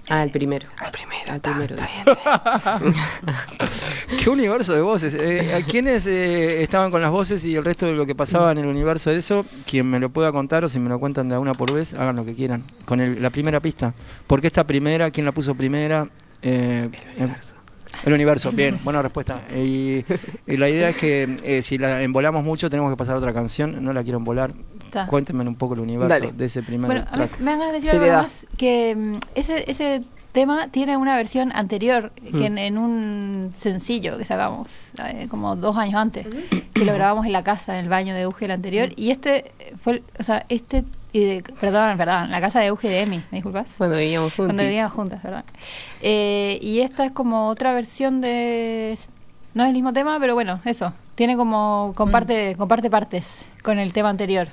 El primero. Al primero. Qué universo de voces. ¿Quiénes estaban con las voces y el resto de lo que pasaba en el universo de eso? Quien me lo pueda contar o si me lo cuentan de una por vez, hagan lo que quieran. Con la primera pista. ¿Por qué esta primera? ¿Quién la puso primera? El universo. El universo, bien, buena respuesta. Y la idea es que si la embolamos mucho tenemos que pasar a otra canción. No la quiero embolar. Cuéntenme un poco el universo de ese primer track. Me dan ganas de decir algo más, que ese tema tiene una versión anterior que en un sencillo que sacamos como 2 años antes, que lo grabamos en la casa, en el baño de Euge, el anterior, y perdón, la casa de Euge de Emi, ¿me disculpas? Cuando vivíamos juntas, perdón. Y esta es como otra versión no es el mismo tema, pero bueno, eso, tiene como comparte partes con el tema anterior.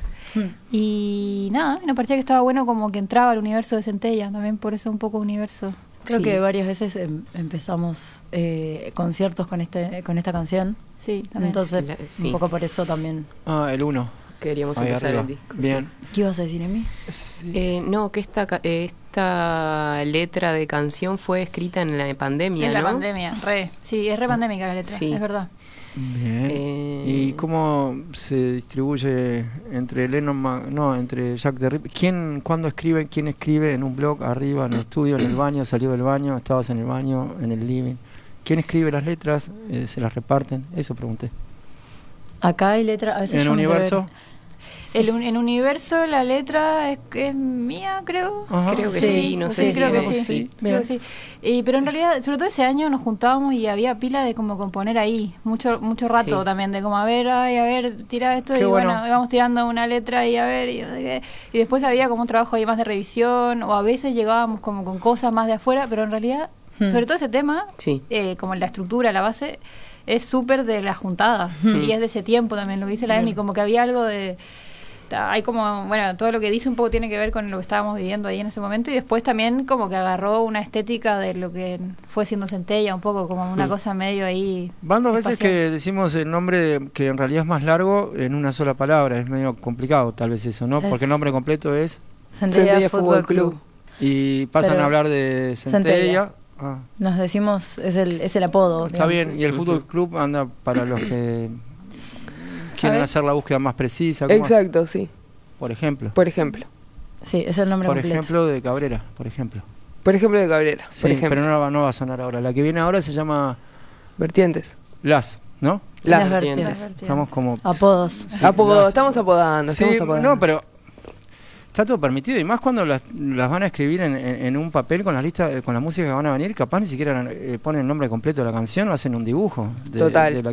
Y nada, nos parecía que estaba bueno como que entraba al universo de Centella, también por eso un poco universo. Creo que varias veces empezamos conciertos con esta canción. Sí, también. Entonces, un poco por eso también. El 1. Queríamos empezar el disco. Bien. Sí. ¿Qué ibas a decir, Emi? Sí. No, que esta letra de canción fue escrita en la pandemia, ¿no? En la pandemia, sí, es re pandémica la letra, es verdad. Bien. ¿Y cómo se distribuye entre entre Jack the Ripper? ¿Cuándo escribe? ¿Quién escribe? ¿En un blog, arriba, en el estudio, en el baño? ¿Salió del baño? ¿Estabas en el baño, en el living? ¿Quién escribe las letras? ¿Se las reparten? Eso pregunté. Acá hay letra, a veces ¿En el universo? En universo la letra es mía, creo. Creo que sí, no sé. Creo que sí. Pero en realidad, sobre todo ese año nos juntábamos y había pila de como componer ahí, mucho rato también, de como a ver, tira esto. Qué y bueno, íbamos tirando una letra y a ver, y después había como un trabajo ahí más de revisión, o a veces llegábamos como con cosas más de afuera, pero en realidad, sobre todo ese tema, como la estructura, la base, es súper de las juntadas, y es de ese tiempo también, lo que dice la Emi, como que había algo de... Hay como, bueno, todo lo que dice un poco tiene que ver con lo que estábamos viviendo ahí en ese momento, y después también como que agarró una estética de lo que fue siendo Centella, un poco como una cosa medio ahí. Van 2 veces que decimos el nombre que en realidad es más largo en una sola palabra, es medio complicado tal vez eso, ¿no? Porque el nombre completo es Centella Fútbol Club. Y pasan a hablar de Centella. Nos decimos, es el apodo. Está bien, y el Fútbol Club anda para los que quieren hacer la búsqueda más precisa. Exacto, sí. Por ejemplo. Sí, es el nombre completo. Por ejemplo, de Cabrera, por ejemplo. De Cabrera, sí, pero no va a sonar ahora. La que viene ahora se llama... Vertientes. ¿No? Las Vertientes. Estamos como... Apodos. Sí, estamos apodando. No, pero... Está todo permitido, y más cuando las van a escribir en un papel con las listas, con la música que van a venir, capaz ni siquiera ponen el nombre completo de la canción o hacen un dibujo de la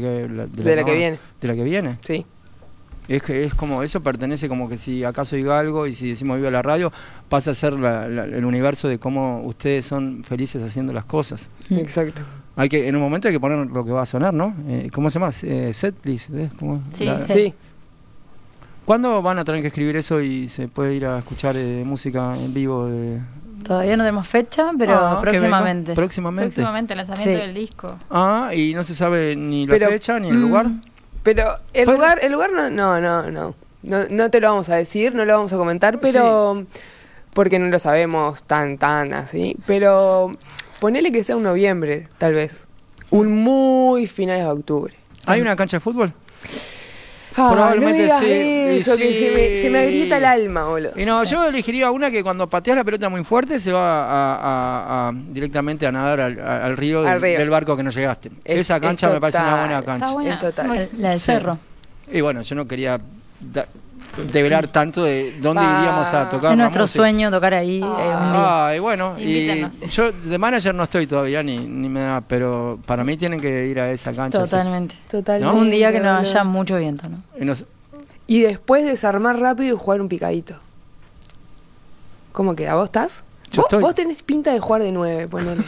que viene. Sí. Es como, eso pertenece como que si acaso diga algo y si decimos viva la radio, pasa a ser el universo de cómo ustedes son felices haciendo las cosas. Exacto. En un momento hay que poner lo que va a sonar, ¿no? ¿Cómo se llama? Set, please. Sí. ¿Cuándo van a tener que escribir eso y se puede ir a escuchar música en vivo? Todavía no tenemos fecha, pero próximamente. Próximamente el lanzamiento del disco. Y no se sabe ni la fecha ni el lugar. Pero el lugar no te lo vamos a decir, no lo vamos a comentar, pero porque no lo sabemos tan así. Pero ponele que sea un noviembre, tal vez. Un muy finales de octubre. ¿Hay una cancha de fútbol? Probablemente no eso, que se me agrieta el alma, boludo. Y no, yo elegiría una que cuando pateas la pelota muy fuerte se va directamente a nadar al río del barco que no llegaste. Esa cancha me parece una buena cancha. Está buena. Es total. La del cerro. Y bueno, yo no quería develar tanto de dónde iríamos a tocar. Es nuestro sueño tocar ahí un día. Y bueno, yo de manager no estoy todavía, ni me da, pero para mí tienen que ir a esa cancha. Totalmente. ¿No? Un día que no haya mucho viento, ¿no? Y después desarmar rápido y jugar un picadito. ¿Cómo queda? ¿Vos estás? Vos tenés pinta de jugar de 9, ponele.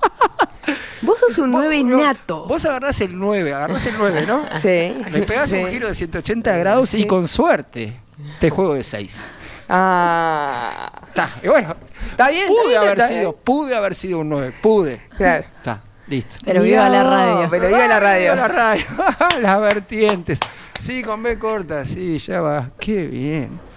Vos sos un 9 nato. Vos agarrás el 9, ¿no? Sí. Le pegás un giro de 180 grados y con suerte te juego de 6. Y bueno, está bien. Pude haber sido un 9, pude. Claro. Está, listo. Pero viva la radio. Viva la radio. Las Vertientes. Sí, con B corta, sí, ya va. Qué bien.